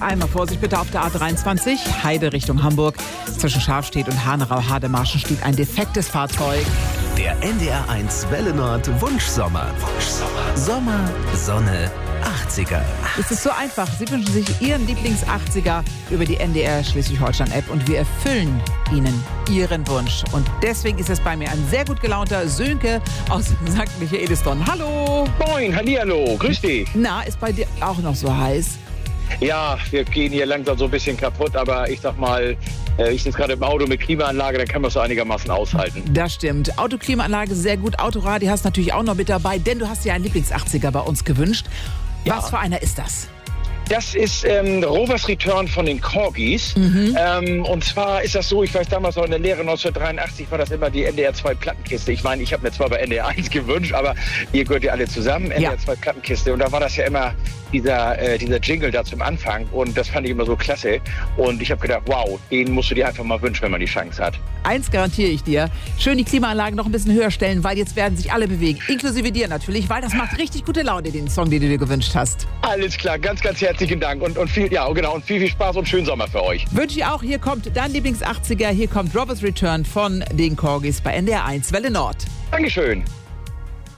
Einmal Vorsicht bitte auf der A23, Heide Richtung Hamburg. Zwischen Scharfstedt und Hanau-Hademarschen steht ein defektes Fahrzeug. Der NDR1 Welle Nord Wunschsommer. Sommer, Sonne, 80er. Es ist so einfach. Sie wünschen sich Ihren Lieblings-80er über die NDR Schleswig-Holstein-App und wir erfüllen Ihnen Ihren Wunsch. Und deswegen ist es bei mir ein sehr gut gelaunter Sönke aus St. Michaelisdonn. Hallo! Moin, hallihallo, grüß dich. Na, ist bei dir auch noch so heiß? Ja, wir gehen hier langsam so ein bisschen kaputt, aber ich sag mal, ich sitze gerade im Auto mit Klimaanlage, dann kann man es so einigermaßen aushalten. Das stimmt. Autoklimaanlage sehr gut. Autoradio hast du natürlich auch noch mit dabei, denn du hast dir einen Lieblings-80er bei uns gewünscht. Ja. Was für einer ist das? Das ist Rovers Return von den Corgis. Und zwar ist das so, ich weiß damals noch in der Lehre 1983 war das immer die NDR 2 Plattenkiste. Ich meine, ich habe mir zwar bei NDR 1 gewünscht, aber ihr gehört ja alle zusammen, NDR 2 Plattenkiste. Und da war das ja immer dieser Jingle da zum Anfang und das fand ich immer so klasse. Und ich habe gedacht, wow, den musst du dir einfach mal wünschen, wenn man die Chance hat. Eins garantiere ich dir, schön die Klimaanlagen noch ein bisschen höher stellen, weil jetzt werden sich alle bewegen, inklusive dir natürlich, weil das macht richtig gute Laune, den Song, den du dir gewünscht hast. Alles klar, ganz, ganz herzlichen Dank und viel, ja, genau, und viel Spaß und schönen Sommer für euch. Wünsche ich auch, hier kommt dein Lieblings-80er, hier kommt Rovers Return von den Corgis bei NDR 1 Welle Nord. Dankeschön.